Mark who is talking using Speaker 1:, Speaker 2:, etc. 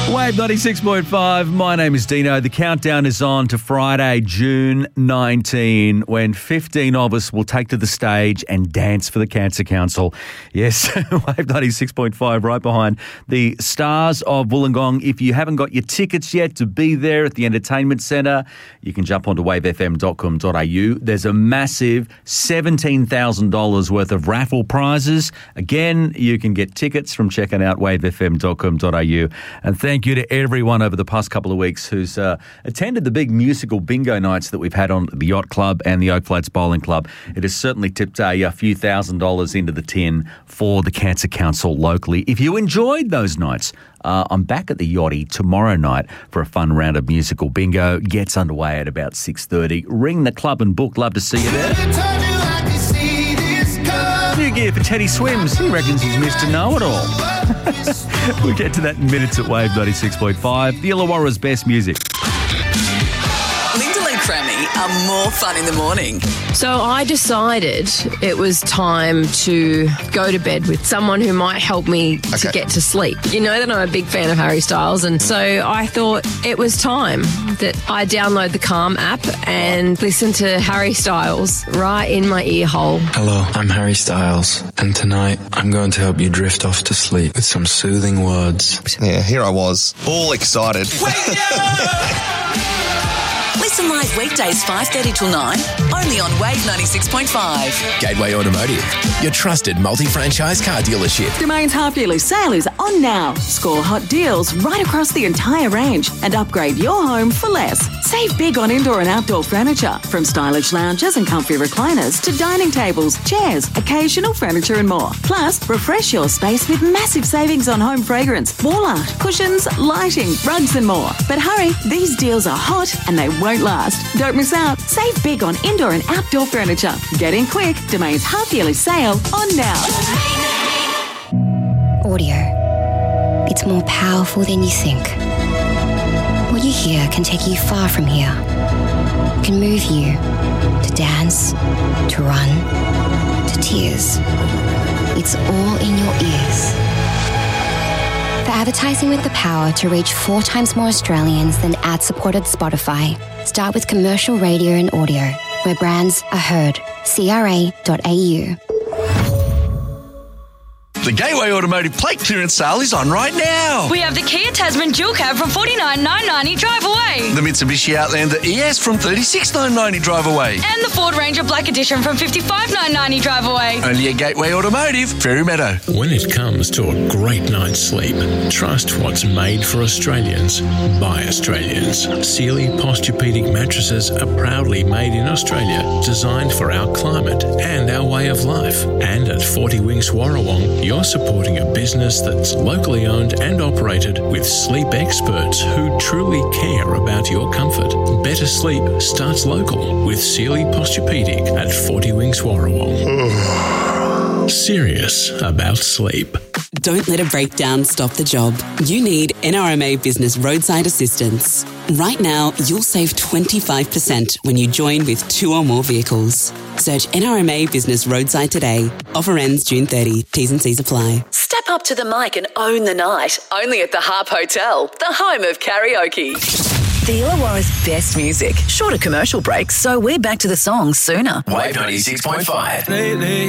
Speaker 1: Wave 96.5. My name is Dino. The countdown is on to Friday, June 19, when 15 of us will take to the stage and dance for the Cancer Council. Yes, Wave 96.5 right behind the Stars of Wollongong. If you haven't got your tickets yet to be there at the Entertainment Centre, you can jump onto wavefm.com.au. There's a massive $17,000 worth of raffle prizes. Again, you can get tickets from checking out wavefm.com.au. And thank you to everyone over the past couple of weeks who's attended the big musical bingo nights that we've had on the Yacht Club and the Oak Flats Bowling Club. It has certainly tipped a few $1,000s into the tin for the Cancer Council locally. If you enjoyed those nights, I'm back at the Yachty tomorrow night for a fun round of musical bingo. Gets underway at about 6:30. Ring the club and book. Love to see you there. New gear for Teddy Swims. He reckons he's Mr. Know-It-All. We'll get to that in minutes at Wave 96.5. The Illawarra's best music.
Speaker 2: Lyndall and Crammy are more fun in the morning.
Speaker 3: So I decided it was time to go to bed with someone who might help me to get to sleep. You know that I'm a big fan of Harry Styles, and so I thought it was time that I download the Calm app and listen to Harry Styles right in my ear hole.
Speaker 4: Hello, I'm Harry Styles, and tonight I'm going to help you drift off to sleep with some soothing words.
Speaker 5: Yeah, here I was, all excited.
Speaker 2: Listen live weekdays 5:30 till 9, only on Wave 96.5.
Speaker 6: Gateway Automotive, your trusted multi-franchise car dealership.
Speaker 7: Domain's half-yearly sale is on now. Score hot deals right across the entire range and upgrade your home for less. Save big on indoor and outdoor furniture, from stylish lounges and comfy recliners to dining tables, chairs, occasional furniture and more. Plus, refresh your space with massive savings on home fragrance, wall art, cushions, lighting, rugs and more. But hurry, these deals are hot and they won't last. Don't miss out. Save big on indoor and outdoor furniture. Get in quick. Domain's half-yearly sale on now.
Speaker 8: Audio. It's more powerful than you think. What you hear can take you far from here. It can move you to dance, to run, to tears. It's all in your ears. For advertising with the power to reach 4 times more Australians than ad-supported Spotify, start with commercial radio and audio, where brands are heard. CRA.au.
Speaker 9: The Gateway Automotive plate clearance sale is on right now.
Speaker 10: We have the Kia Tasman dual cab from $49,990 drive away.
Speaker 9: The Mitsubishi Outlander ES from $36,990 drive away.
Speaker 10: And the Ford Ranger Black Edition from $55,990 drive away.
Speaker 9: Only at Gateway Automotive, Fairy Meadow.
Speaker 11: When it comes to a great night's sleep, trust what's made for Australians by Australians. Sealy Posturepedic mattresses are proudly made in Australia, designed for our climate and our way of life. And at 40 Wings Warrawong, you're supporting a business that's locally owned and operated with sleep experts who truly care about your comfort. Better sleep starts local with Sealy Posturepedic at 40 Wings Warrawong. Serious about sleep.
Speaker 12: Don't let a breakdown stop the job. You need NRMA Business Roadside Assistance. Right now, you'll save 25% when you join with 2 or more vehicles. Search NRMA Business Roadside today. Offer ends June 30. T's and C's apply.
Speaker 2: Step up to the mic and own the night, only at the Harp Hotel, the home of karaoke. The Illawarra's best music. Shorter commercial breaks, so we're back to the songs sooner.
Speaker 6: Wave 96.5.